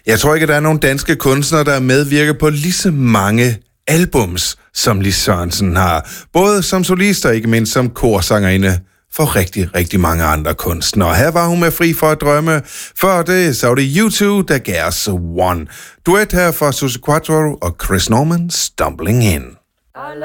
Jeg tror ikke, at der er nogen danske kunstnere, der medvirker på lige så mange albums, som Lis Sørensen har. Både som solist og ikke mindst som korsangerinde for rigtig, rigtig mange andre kunstnere. Her var hun med Fri for at drømme. Før det, så var det U2, der gav os One. Duet her fra Suzi Quatro og Chris Norman, Stumbling In.